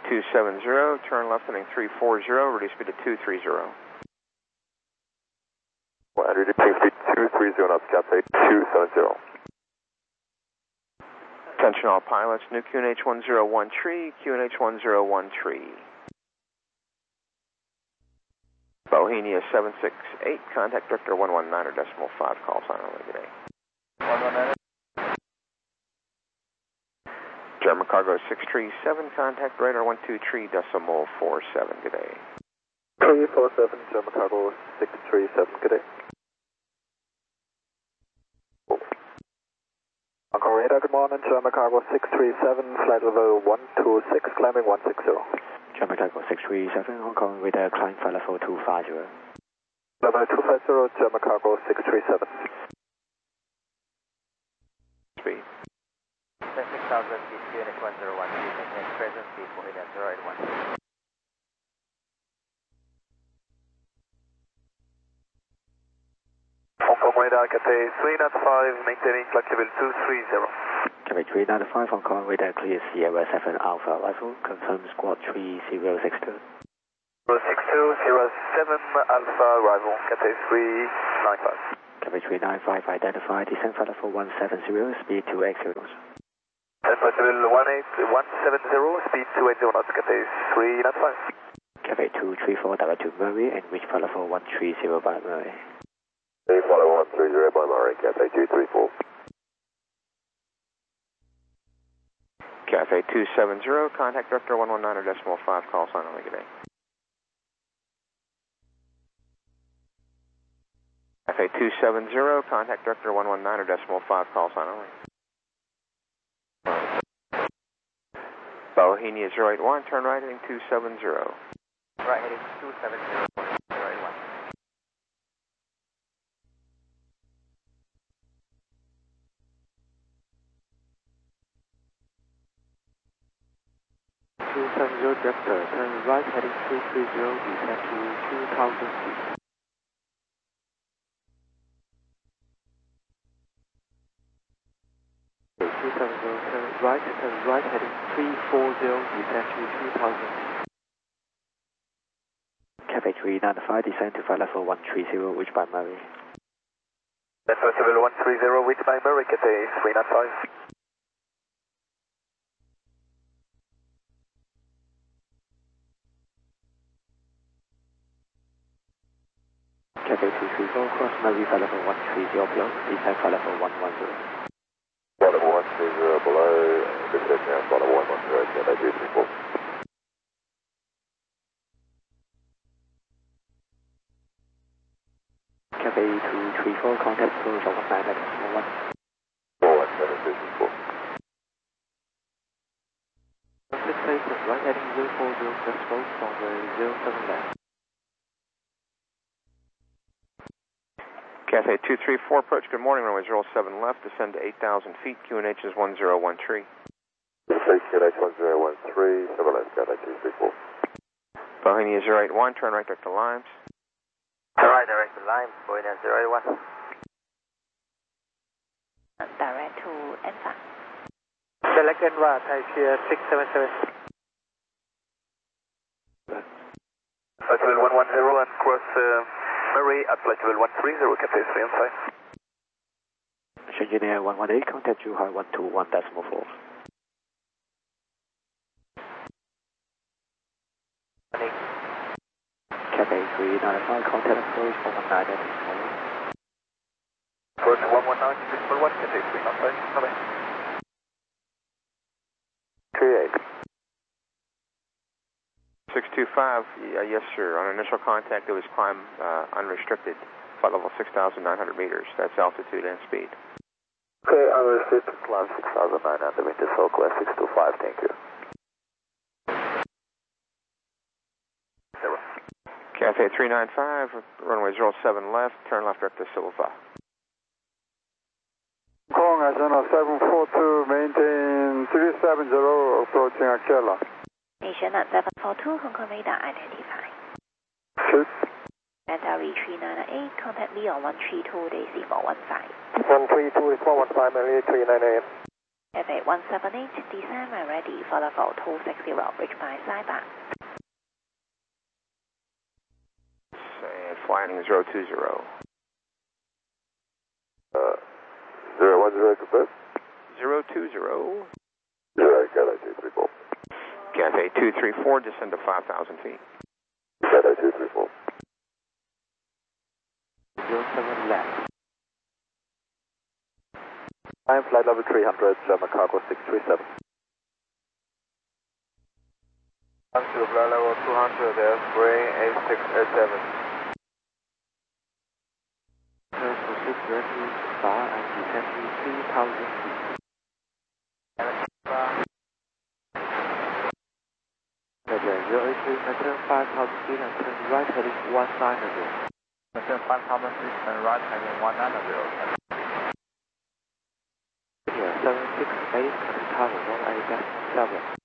270, turn left heading 340, reduce speed to 230. 150, 230 knots, Cathay 270. Attention all pilots, new QNH 1013, QNH 1013. Bohemia 768, contact director 119.5, call sign only today. 119. German cargo 637, contact radar 123.47, good day. 347, German cargo 637, good day. Hong Kong radar, good morning, German cargo 637, flight level 126, climbing 160. German cargo 637, Hong Kong radar, climb flight level 250. Level 250, German cargo 637. Speed. 6,000 feet, QNH 1013, maintaining present speed, Bohemia 081. Hong Kong radar, Cathay 395, maintaining flight level 230. Cathay 395, Hong Kong radar, clear Sierra 7 Alpha arrival, confirm squad 3062. 062, 07 Alpha arrival, Cathay 395. Cathay 395, identify, descent flight level 170, speed 280 knots. Flight level 170, speed 280 knots, Cathay 395. Cathay 234, direct to Murray, and reach flight level 130 by Murray. Hey, follow 130 by Murray, Cathay 234. Cathay 270, contact director 119.5, call sign only, good day. Cathay 270, contact director 119.5, call sign only. Bohemia 081, turn right heading 270. Right heading 270, 081. Director, turn right heading 330, descend to 2,000 feet. Okay, 270, turn right heading 340, descend to 2,000 feet. Cathay 395, descend to flight level 130, reach by Murray. Flight level 130, reach by Murray, Cathay 395. Cathay 234, cross Murray flight level 130 below, descend flight level 110. Flight level 130 below, descend now, flight level 110, Cathay 234. Cathay 234, contact approach 119.1. 417, 234. 6 right heading 040, just close from the 07 left. Cathay 234, approach, good morning, runway 07 left, descend to 8,000 feet, QNH is 1013. QNH 1013, 7 left, Cathay 234. Bohemia 081, turn right direct to Limes. Turn right direct to Limes, Bohemia 081. Direct to Enva. Select Enva, Taipei 677. Flight level 110 and cross Murray at flight level 130, Cathay 315. Engineer 118, contact Zhuhai 121.4. Cathay 395, contact approach 119.1. Approach 119.1, Cathay 395, bye-bye. 38. 625, yes sir, on initial contact it was climb unrestricted, flight level 6,900 meters, that's altitude and speed. Okay, unrestricted, climb 6,900 meters, Southwest 625, thank you. Cathay 395, runway 07 left, turn left direct to Silva. Hong Kong, National 742, maintain 370, approaching Akela. Nation at 742, Hong Kong radar identify. Shoot. Delta reach 398, contact me on 132, Daisy 415. 132 is 415, Mary 398. Cathay 178, descend when ready for level 260, reach by Saiba. And flying 020. 010, confirm. 020. Yeah, Cathay 234. Cathay 234, descend to 5,000 feet. Cathay 234. 07 left. I'm flight level 300, German cargo 637. I'm to flight level 200, airspring 8687. Turn to 6 directly far and descend to 3,000 feet. Cathay 083, maintain 5,000 feet and turn right heading 190. Maintain 5,000 feet and right heading 190. Here 768, current tower 18.7.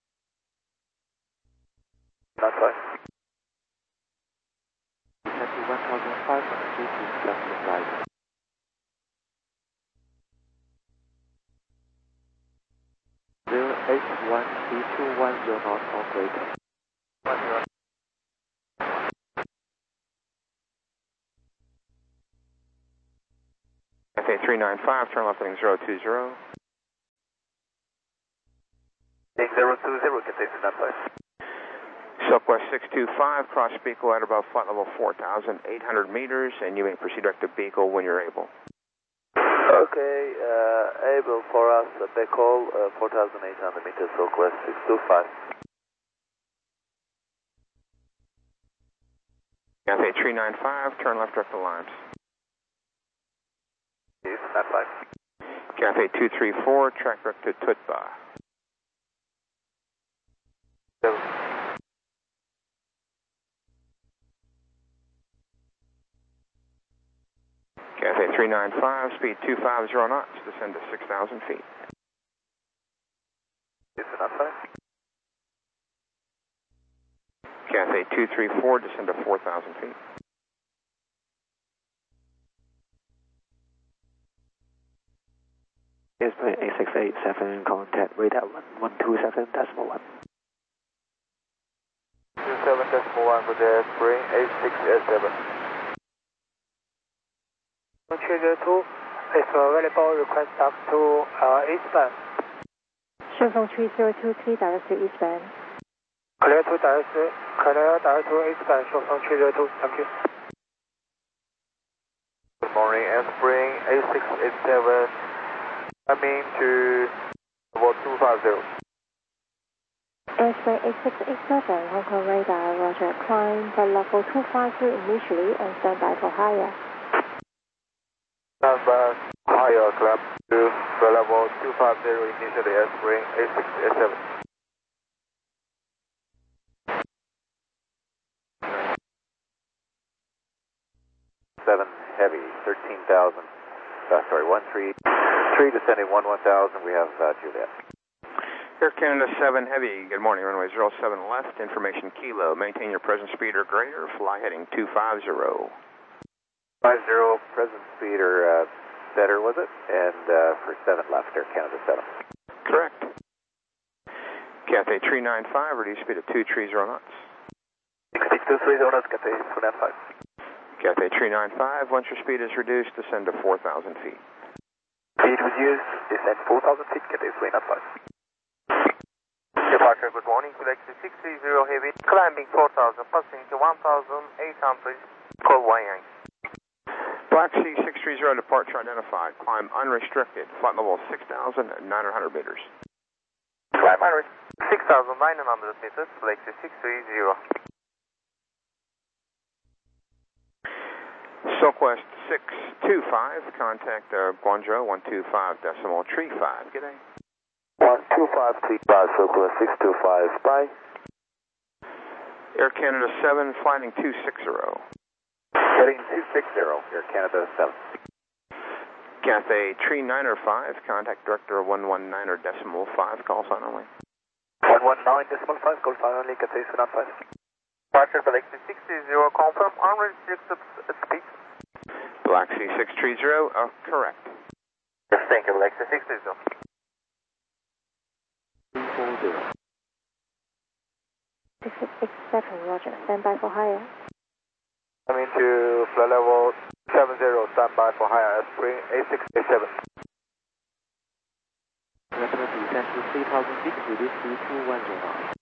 Not fine. Descend to 1,500 feet to left and right. Zero 81 321 knots operator. Cathay 395, turn left heading 020. Take 020, Cathay 395. Southwest 625, cross Beagle at about flight level 4,800 meters, and you may proceed direct to Beagle when you're able. Okay, able for us, back call, 4,800 meters, Southwest 625. Cathay 395, turn left direct to Limes. Yes, not fine. Cathay 234, track direct to Tutba. Cathay 395, speed 250 knots, descend to 6,000 feet. Yes, not fine. Cathay 234, descend to 4,000 feet. Airplane 8687, contact radar 127.1. 27.1 for the airspring 8687. 302 is available, request up to eastbound. 顺风302, clear direct to eastbound. Clear direct to eastbound, 顺风302, thank you. Good morning, airspring 8687. Coming to level 250. Airspring 8687, Hong Kong radar, roger, climb for level 250 initially and stand by for higher. Stand by higher, climb to level 250 initially, airspring 8687. Seven heavy, 13,000. Sorry, 133 descending 11000. We have Juliet. Air Canada 7 Heavy, good morning, runway 07 left, information Kilo. Maintain your present speed or greater, fly heading 250. 50, present speed or better, was it? And for 7 left, Air Canada 7. Correct. Cathay 395, reduce speed of 230 knots. 6230 knots, Cathay 395. Cathay 395, once your speed is reduced, descend to 4,000 feet. Speed reduced, descend 4,000 feet, Cathay 395. Departure, good morning, Galaxy 630 Heavy, climbing 4,000, passing to 1,800, call Wayang. Black Sea 630, departure identified, climb unrestricted, flight level 6,900 meters. Climb 6,900 meters, Galaxy 630. Southwest 625, contact Guangzhou 125.35. Good day. 12535, Southwest 625, bye. Air Canada 7, flying 260. Heading 260, Air Canada 7. Cathay 395, contact director 119.5, call sign only. 119.5, call sign only, Cathay 395. Departure, Galaxy 630, confirm unrestricted speed. Black Sea 630, correct. Yes, thank you, Galaxy 630. 40. 687, Roger. Stand by for higher. Coming to flight level 70, stand by for higher spring A687. National descent to 3000 feet, release 3210 knots.